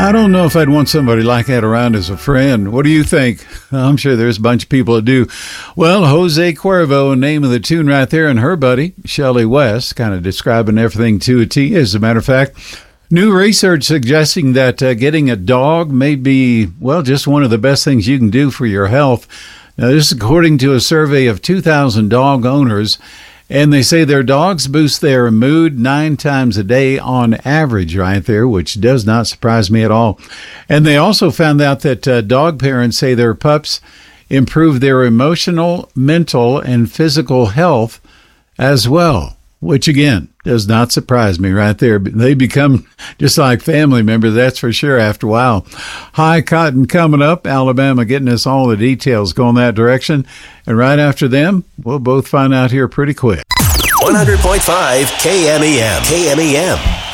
I don't know if I'd want somebody like that around as a friend. What do you think? I'm sure there's a bunch of people that do. Well, Jose Cuervo, name of the tune right there, and her buddy, Shelley West, kind of describing everything to a T. As a matter of fact, new research suggesting that getting a dog may be, well, just one of the best things you can do for your health. Now, this is according to a survey of 2,000 dog owners, and they say their dogs boost their mood 9 times a day on average right there, which does not surprise me at all. And they also found out that dog parents say their pups improve their emotional, mental, and physical health as well, which, again, does not surprise me right there. They become just like family members, that's for sure, after a while. High cotton coming up. Alabama getting us all the details going that direction. And right after them, we'll both find out here pretty quick. 100.5 KMEM. KMEM.